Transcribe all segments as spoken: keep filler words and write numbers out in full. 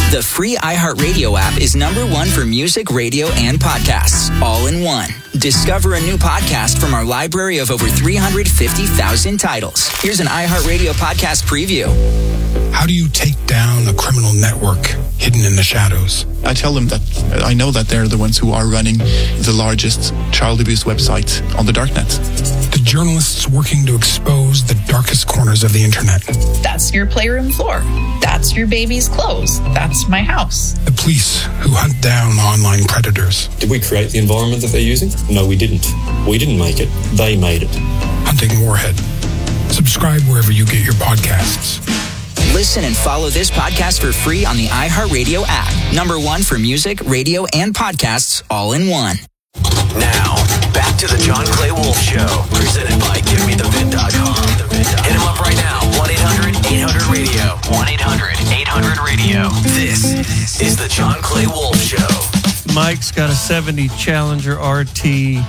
The free iHeartRadio app is number one for music, radio, and podcasts, all in one. Discover a new podcast from our library of over three hundred fifty thousand titles. Here's an iHeartRadio podcast preview. How do you take down a criminal network hidden in the shadows? I tell them that I know that they're the ones who are running the largest child abuse website on the darknet. The journalists working to expose the darkest corners of the internet. That's your playroom floor. That's your baby's clothes. That's my house. The police who hunt down online predators. Did we create the environment that they're using? No, we didn't. We didn't make it. They made it. Hunting Warhead. Subscribe wherever you get your podcasts. Listen and follow this podcast for free on the iHeartRadio app. Number one for music, radio, and podcasts, all in one. Now, back to the John Clay Wolf Show, presented by Give Me The Vin dot com. Hit him up right now, one eight hundred eight hundred radio. one eight hundred eight hundred radio. This is the John Clay Wolf Show. Mike's got a seventy Challenger R T.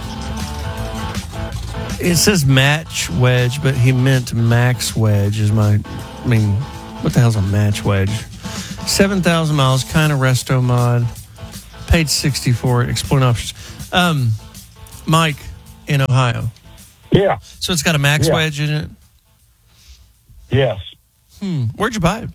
It says match wedge, but he meant max wedge is my, I mean, what the hell's a match wedge? seven thousand miles, kind of resto mod. Paid sixty for it, exploring options. Um, Mike, in Ohio. Yeah. So it's got a max yeah. wedge in it? Yes. Hmm. Where'd you buy it?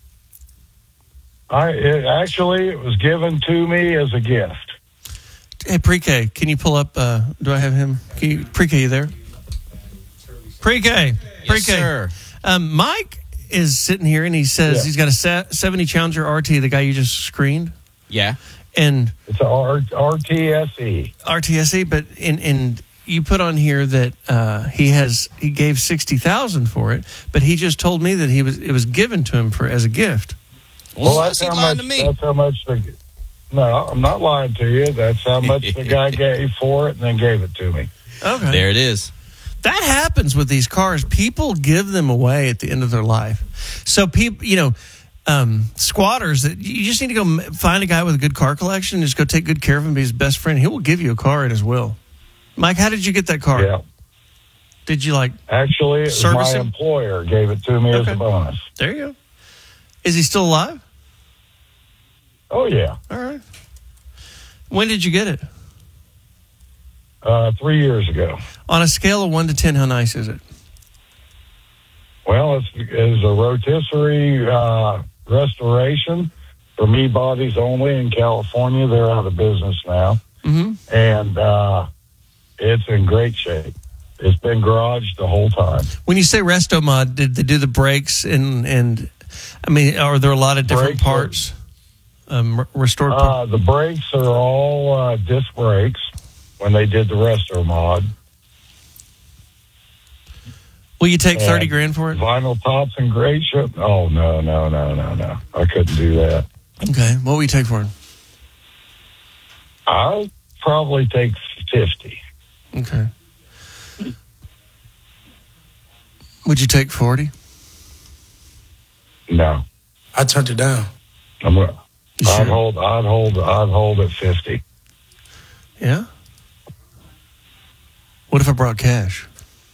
I it, actually, it was given to me as a gift. Hey, Pre-K, can you pull up, uh, do I have him? Can you, Pre-K, you there? Pre-K. Pre-K. Yes, sir. Um, Mike is sitting here, and he says yeah. he's got a seventy Challenger R T, the guy you just screened. Yeah. And it's a R- RTSE. R T S E, but in, in you put on here that uh, he has he gave sixty thousand for it, but he just told me that he was it was given to him for as a gift. Well, well that's, how much, to me? that's how much. The, no, I'm not lying to you. That's how much the guy gave for it, and then gave it to me. Okay, there it is. That happens with these cars. People give them away at the end of their life. So people, you know. Um, squatters that you just need to go find a guy with a good car collection and just go take good care of him, be his best friend. He will give you a car at his will. Mike, how did you get that car? Yeah. Did you like actually it was my him? employer gave it to me okay. as a bonus. There you go. Is he still alive? Oh yeah. All right. When did you get it? Uh, three years ago. On a scale of one to ten, how nice is it? Well, it's, it's a rotisserie uh, restoration for me bodies only in California. They're out of business now. Mm-hmm. And uh, it's in great shape. It's been garaged the whole time. When you say resto mod, did they do the brakes and, and I mean, are there a lot of different brakes parts are, um, restored? Uh, the brakes are all uh, disc brakes when they did the resto mod. Will you take thirty grand for it? Vinyl tops and great shape. Oh, no, no, no, no, no. I couldn't do that. Okay. What will you take for it? I'll probably take fifty. Okay. Would you take forty? No. I turned it down. I'm, I'd sure? hold, I'd hold, I'd hold at fifty. Yeah? What if I brought cash?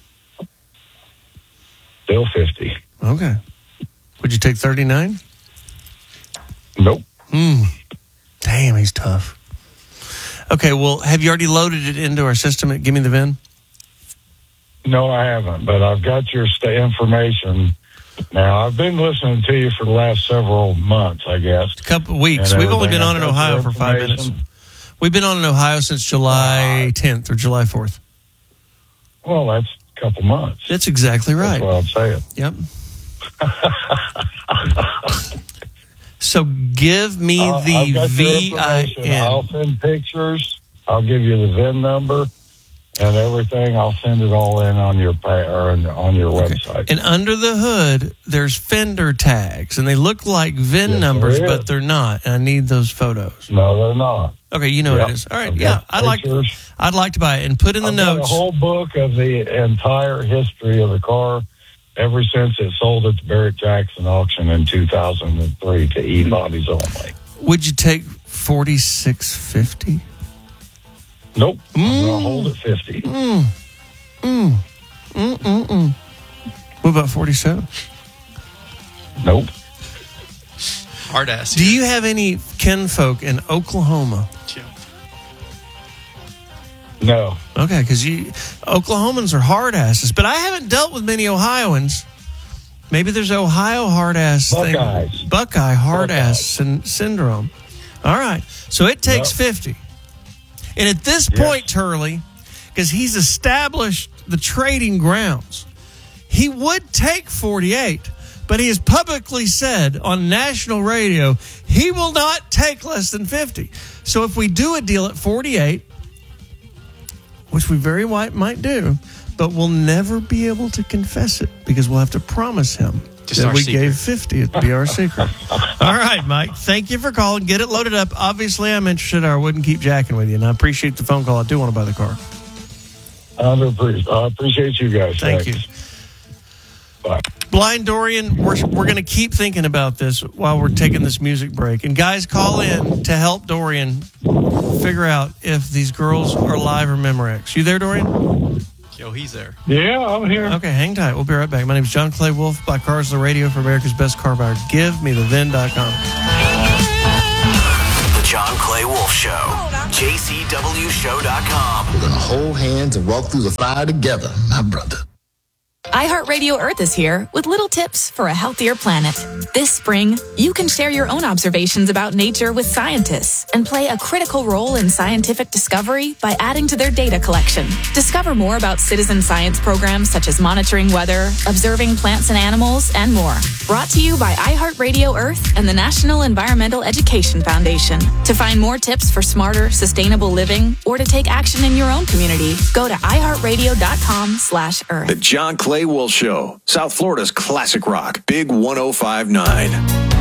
Still fifty. Okay. Would you take thirty-nine? Nope. Hmm. Damn, he's tough. Okay, well, have you already loaded it into our system at Give Me the V I N? No, I haven't, but I've got your st- information. Now, I've been listening to you for the last several months, I guess. A couple of weeks. We've only been on in Ohio for five minutes. We've been on in Ohio since July tenth or July fourth. Well, that's a couple months. That's exactly right. That's what I'm saying. Yep. So give me uh, the V I N. I'll send pictures. I'll give you the V I N number and everything. I'll send it all in on your pa- or on your okay. website. And under the hood, there's fender tags, and they look like V I N yes, numbers, but they're not. And I need those photos. No, they're not. Okay, you know yep. what it is. All right, I've yeah, I'd like, I'd like to buy it and put in the I've notes. Got a whole book of the entire history of the car ever since it sold at the Barrett Jackson auction in two thousand three to E-Bodies only. Would you take forty-six fifty? Nope. Mm. I'm going to hold at fifty. Mm. Mm. Mm, mm, mm. What about forty-seven? Nope. Hard ass. Do you have any kinfolk in Oklahoma? No. Okay, because you Oklahomans are hard asses, but I haven't dealt with many Ohioans. Maybe there's Ohio hard ass thing. Buckeyes. Buckeye hard Buckeyes. ass syn- syndrome. All right, so it takes Yep. fifty, and at this Yes. point, Turley, because he's established the trading grounds, he would take forty-eight. But he has publicly said on national radio he will not take less than fifty. So if we do a deal at forty-eight, which we very white might do, but we'll never be able to confess it because we'll have to promise him Just that our we secret. gave fifty. It'd be our secret. All right, Mike. Thank you for calling. Get it loaded up. Obviously, I'm interested or I wouldn't keep jacking with you, and I appreciate the phone call. I do want to buy the car. I appre- I appreciate you guys. Thank Thanks. you. Bye. Blind Dorian, we're, we're going to keep thinking about this while we're taking this music break. And guys, call in to help Dorian figure out if these girls are live or Memorex. You there, Dorian? Yo, he's there. Yeah, I'm here. Okay, hang tight. We'll be right back. My name is John Clay Wolf. Buy cars on the radio for America's best car buyer. Give me the vin dot com. The John Clay Wolf Show. J C W show dot com. We're going to hold hands and walk through the fire together, my brother. iHeartRadio Earth is here with little tips for a healthier planet. This spring, you can share your own observations about nature with scientists and play a critical role in scientific discovery by adding to their data collection. Discover more about citizen science programs such as monitoring weather, observing plants and animals, and more. Brought to you by iHeartRadio Earth and the National Environmental Education Foundation. To find more tips for smarter, sustainable living or to take action in your own community, go to iHeartRadio.com slash Earth. The John Clay Wolf Show, South Florida's classic rock, Big one oh five nine.